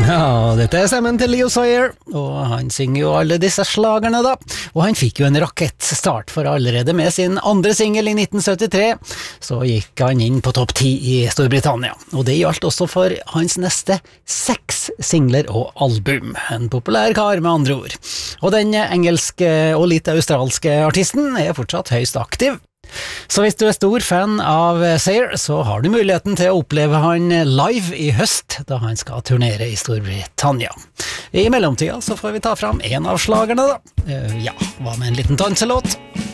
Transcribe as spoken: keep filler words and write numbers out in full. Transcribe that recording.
Ja, dette er stemmen til Leo Sayer, og han synger jo alle disse slagerne da, og han fikk jo en rakettstart, for allerede med sin andre single i nitten syttitre, så gikk han inn på topp ti i Storbritannia, og det gjaldt også for hans neste seks singler og album, en populær kar med andre ord. Og den engelske og litt australske artisten er fortsatt høyst aktiv. Så hvis du er stor fan av Sayer, så har du muligheten til å oppleve han live i høst, da han skal turnere i Storbritannia. I mellomtida så får vi ta fram en av slagerne da. Ja, hva med en liten danselåt?